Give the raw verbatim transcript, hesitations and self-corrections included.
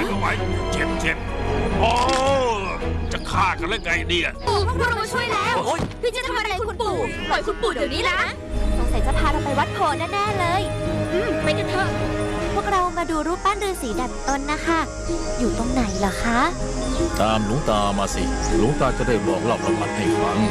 เข้าไว้เจ็บเจ็บโอ้จะฆ่ากันแล้วไงเนี่ยปู่พวกเรามาช่วยแล้วพี่จะทำอะไรคุณปู่ปล่อยคุณปู่เดี๋ยวนี้นะสงสัยจะพาเราไปวัดโพแน่ๆเลยอืมไปกันเถอะพวกเรามาดูรูปปั้นฤาษีดัดตนนะคะอยู่ตรงไหนเหรอคะตามหลวงตามาสิหลวงตาจะได้บอกเล่าประวัติให้ฟัง